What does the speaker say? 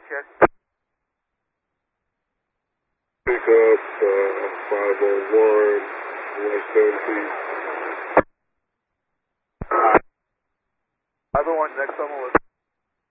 check. Pick up 501, West Empty. 501, next level was